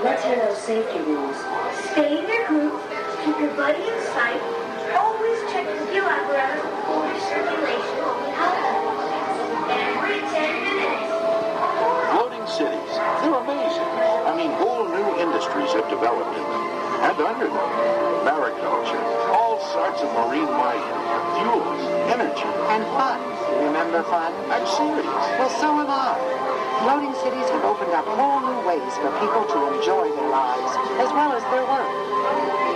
Let's hear those safety rules. Stay in your group, keep your buddy in sight, always check the fuel apparatus for circulation every 10 minutes. Floating cities, they're amazing. I mean, whole new industries have developed in them. And under them, mariculture, all sorts of marine life, fuels, energy. And fun. Remember fun? I'm serious. Well, so am I. Floating cities have opened up whole new ways for people to enjoy their lives, as well as their work.